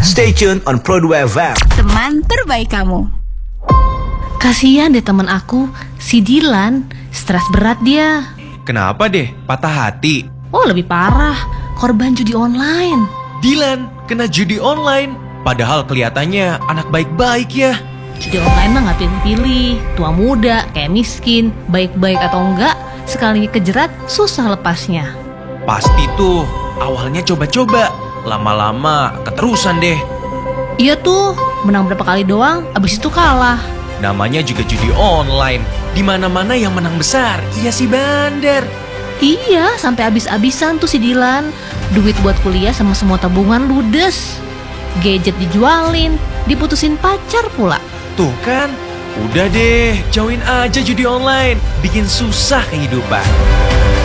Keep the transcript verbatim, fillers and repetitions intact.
Stay tuned on Pro dua F M. Teman terbaik kamu. Kasihan deh teman aku, si Dilan, stres berat dia. Kenapa deh? Patah hati? Oh lebih parah, korban judi online. Dilan kena judi online, padahal kelihatannya anak baik-baik ya. Judi online mah gak pilih-pilih, tua muda, kayak miskin, baik-baik atau enggak, sekali kejerat susah lepasnya. Pasti tuh, awalnya coba-coba, lama-lama keterusan deh. Iya tuh, menang berapa kali doang, abis itu kalah. Namanya juga judi online, di mana-mana yang menang besar, iya si bandar. Iya, sampai abis-abisan tuh si Dilan. Duit buat kuliah sama semua tabungan ludes. Gadget dijualin, diputusin pacar pula. Tuh kan, udah deh, jauhin aja judi online, bikin susah kehidupan.